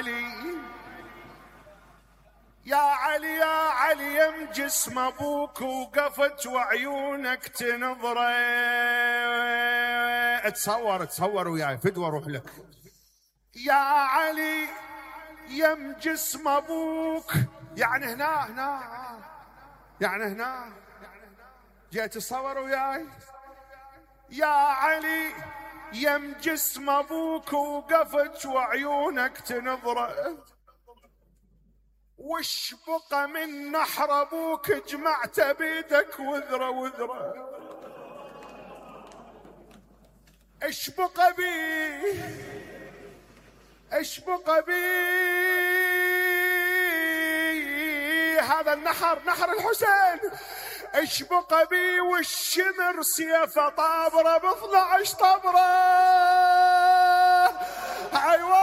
علي يا علي يا علي يم جسم ابوك وقفت وعيونك تنظره. تصور وياي فدوة اروح لك. يا علي يم جسم ابوك، يعني هنا يعني هنا جيت تصور وياي. يا علي يم جسم ابوك وقفت وعيونك تنظره، وش بقى من نحر ابوك جمعت بيدك وذره وذره. ايش بقى بيه ايش بقى بيه هذا النحر، نحر الحسين. ايش بقى بيه والشمر سيفه طابره ب12 طبره. ايوه